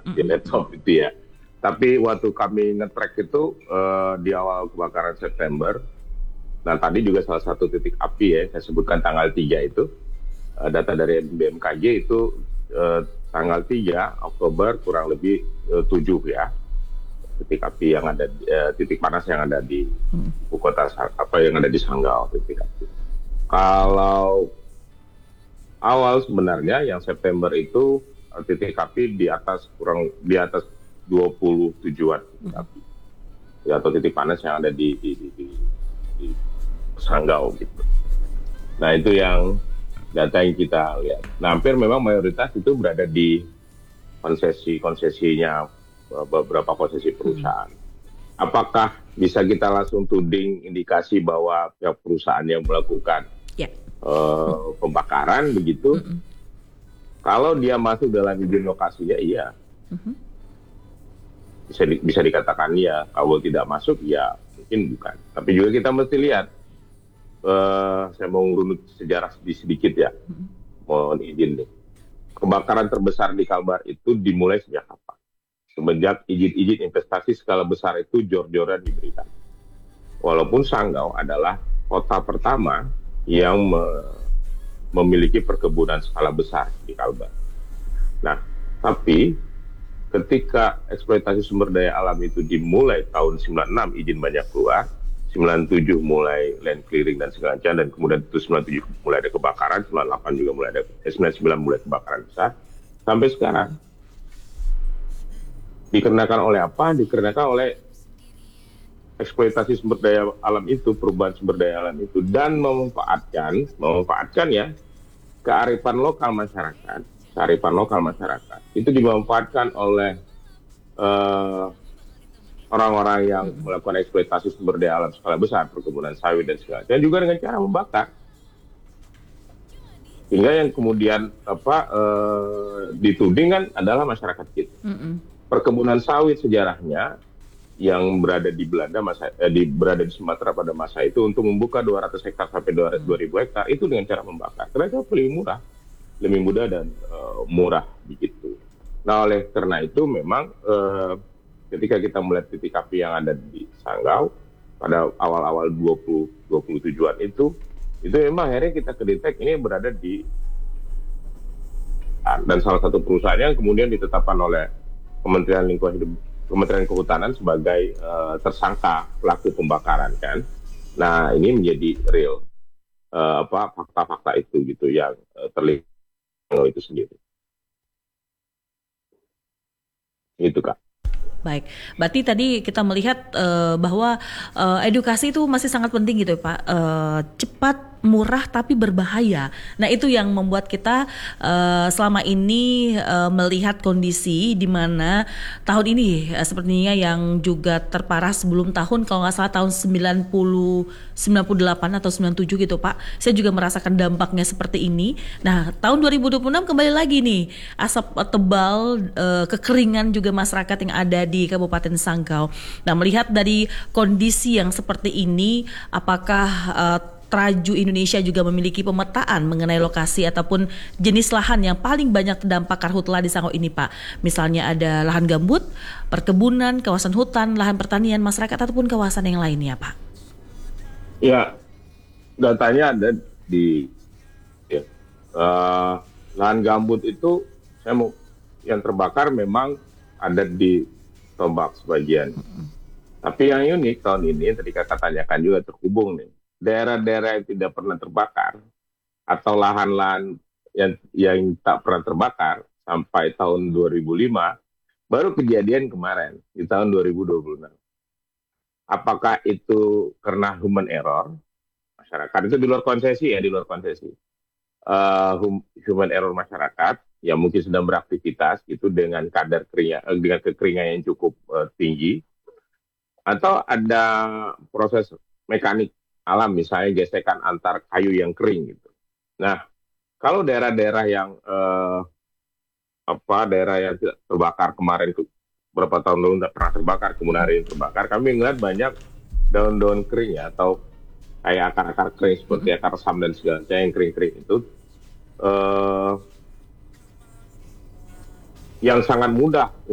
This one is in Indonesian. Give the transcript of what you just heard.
di laptop itu ya. Tapi waktu kami nge-track itu di awal kebakaran September, nah tadi juga salah satu titik api ya, saya sebutkan tanggal 3 itu, data dari BMKG itu tanggal 3 Oktober kurang lebih 7 ya, titik api yang ada, titik panas yang ada di ibu kota, apa yang ada di Sanggau, titik api. Kalau awal sebenarnya yang September itu titik api di atas kurang di atas 20 tujuan titik api ya, atau titik panas yang ada di Sanggau gitu. Nah itu yang data yang kita lihat. Nah hampir memang mayoritas itu berada di konsesinya beberapa konsesi perusahaan. Apakah bisa kita langsung tuding indikasi bahwa pihak perusahaan yang melakukan pembakaran begitu? Kalau dia masuk dalam izin lokasinya, iya. Bisa dikatakan iya. Kalau tidak masuk, ya mungkin bukan. Tapi juga kita mesti lihat. Saya mau ngurunut sejarah sedikit ya. Mohon izin nih. Kebakaran terbesar di Kalbar itu dimulai sejak kapan? Semenjak izin-izin investasi skala besar itu jor-joran diberikan. Walaupun Sanggau adalah kota pertama yang memiliki perkebunan skala besar di Kalbar. Nah, tapi ketika eksploitasi sumber daya alam itu dimulai tahun 96 izin banyak keluar, 97 mulai land clearing dan segala macam, dan kemudian itu 97 mulai ada kebakaran, 98 juga mulai ada, 99 mulai kebakaran besar, sampai sekarang. Dikarenakan oleh apa? Dikarenakan oleh eksploitasi sumber daya alam itu, perubahan sumber daya alam itu, dan memanfaatkan ya kearifan lokal masyarakat itu dimanfaatkan oleh orang-orang yang melakukan eksploitasi sumber daya alam skala besar, perkebunan sawit dan segala, dan juga dengan cara membakar. Sehingga yang kemudian ditudingkan adalah masyarakat kita. Perkebunan sawit sejarahnya yang berada di Belanda berada di Sumatera pada masa itu untuk membuka 200 hektar sampai 2.000 hektar itu dengan cara membakar. Karena itu lebih mudah dan murah begitu. Nah oleh karena itu memang ketika kita melihat titik api yang ada di Sanggau pada awal-awal 27-an itu memang akhirnya kita kedetek ini berada di, dan salah satu perusahaan yang kemudian ditetapkan oleh Kementerian Lingkungan Hidup, Kementerian Kehutanan sebagai tersangka pelaku pembakaran kan. Nah ini menjadi real fakta-fakta itu gitu yang terlihat itu sendiri. Itu Kak. Baik, berarti tadi kita melihat bahwa edukasi itu masih sangat penting gitu ya Pak. Cepat, murah tapi berbahaya. Nah itu yang membuat kita selama ini melihat kondisi di mana tahun ini sepertinya yang juga terparah sebelum tahun, kalau nggak salah tahun 98 atau 97 gitu Pak. Saya juga merasakan dampaknya seperti ini. Nah tahun 2026 kembali lagi nih asap tebal, kekeringan juga masyarakat yang ada di Kabupaten Sanggau. Nah melihat dari kondisi yang seperti ini, apakah Traju Indonesia juga memiliki pemetaan mengenai lokasi ataupun jenis lahan yang paling banyak terdampak karhutla di Sanggau ini Pak? Misalnya ada lahan gambut, perkebunan, kawasan hutan, lahan pertanian masyarakat ataupun kawasan yang lainnya Pak? Ya, datanya ada di lahan gambut itu yang terbakar memang ada di Tombak sebagian. Tapi yang unik tahun ini tadi kakak tanyakan juga terhubung nih. Daerah-daerah yang tidak pernah terbakar atau lahan-lahan yang tak pernah terbakar sampai tahun 2005 baru kejadian kemarin di tahun 2026. Apakah itu karena human error masyarakat? Itu di luar konsesi ya, human error masyarakat yang mungkin sedang beraktivitas itu dengan kadar dengan kekeringan yang cukup tinggi, atau ada proses mekanik alam misalnya gesekan antar kayu yang kering gitu. Nah, kalau daerah-daerah yang daerah yang tidak terbakar kemarin itu berapa tahun lalu tidak pernah terbakar, kemudian hari ini terbakar, kami melihat banyak daun-daun kering ya, atau kayak akar-akar kering seperti akar sam dan segala macam yang kering-kering itu yang sangat mudah